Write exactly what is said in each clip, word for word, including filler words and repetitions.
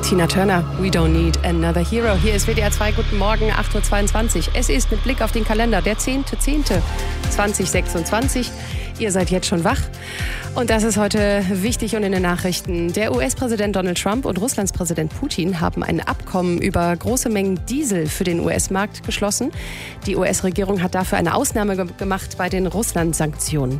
Tina Turner, We Don't Need Another Hero. Hier ist W D R zwei, guten Morgen, acht Uhr zweiundzwanzig. Es ist mit Blick auf den Kalender der zehnte zehnte zweitausendsechsundzwanzig. Ihr seid jetzt schon wach. Und das ist heute wichtig und in den Nachrichten. Der U S-Präsident Donald Trump und Russlands Präsident Putin haben ein Abkommen über große Mengen Diesel für den U S-Markt geschlossen. Die U S-Regierung hat dafür eine Ausnahme ge- gemacht bei den Russland-Sanktionen.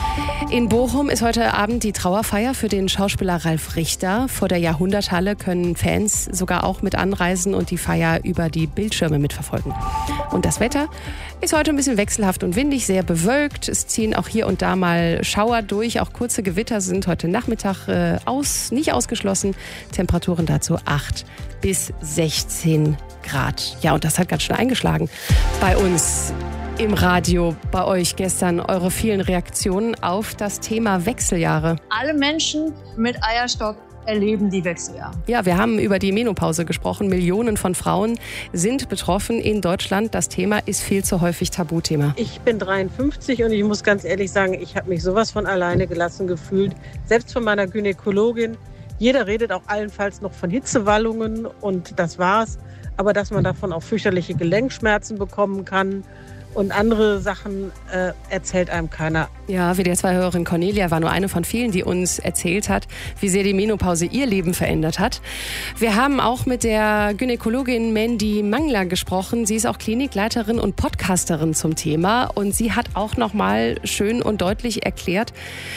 In Bochum ist heute Abend die Trauerfeier für den Schauspieler Ralf Richter. Vor der Jahrhunderthalle können Fans sogar auch mit anreisen und die Feier über die Bildschirme mitverfolgen. Und das Wetter ist heute ein bisschen wechselhaft und windig, sehr bewölkt. Es ziehen auch hier und da mal Schauer durch. Auch kurze Gewitter sind heute Nachmittag äh, aus, nicht ausgeschlossen. Temperaturen dazu acht bis sechzehn Grad. Ja, und das hat ganz schön eingeschlagen bei uns im Radio, bei euch gestern, eure vielen Reaktionen auf das Thema Wechseljahre. Alle Menschen mit Eierstock erleben die Wechseljahre. Ja, wir haben über die Menopause gesprochen. Millionen von Frauen sind betroffen in Deutschland. Das Thema ist viel zu häufig Tabuthema. Ich bin dreiundfünfzig und ich muss ganz ehrlich sagen, ich habe mich sowas von alleine gelassen gefühlt. Selbst von meiner Gynäkologin. Jeder redet auch allenfalls noch von Hitzewallungen und das war's. Aber dass man davon auch fürchterliche Gelenkschmerzen bekommen kann und andere Sachen äh, erzählt einem keiner. Ja, W D R zwei-Hörerin Cornelia war nur eine von vielen, die uns erzählt hat, wie sehr die Menopause ihr Leben verändert hat. Wir haben auch mit der Gynäkologin Mandy Mangler gesprochen. Sie ist auch Klinikleiterin und Podcasterin zum Thema. Und sie hat auch noch mal schön und deutlich erklärt,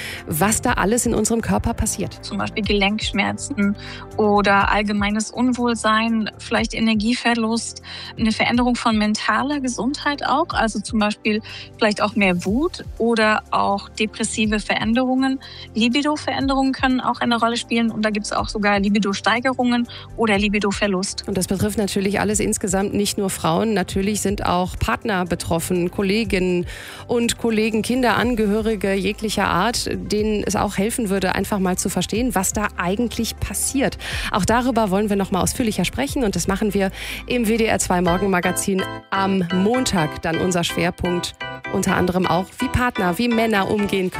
was da alles in unserem Körper passiert. Zum Beispiel Gelenkschmerzen oder allgemeines Unwohlsein, vielleicht Energieverlust, eine Veränderung von mentaler Gesundheit auch. Also zum Beispiel vielleicht auch mehr Wut oder auch depressive Veränderungen. Libido-Veränderungen können auch eine Rolle spielen und da gibt es auch sogar Libido-Steigerungen oder Libido-Verlust. Und das betrifft natürlich alles insgesamt, nicht nur Frauen. Natürlich sind auch Partner betroffen, Kolleginnen und Kollegen, Kinder, Angehörige jeglicher Art, denen es auch helfen würde, einfach mal zu verstehen, was da eigentlich passiert. Auch darüber wollen wir noch mal ausführlicher sprechen und das machen wir im W D R zwei Morgenmagazin am Montag. Dann unser Schwerpunkt unter anderem auch, wie Partner, wie Männer umgehen können.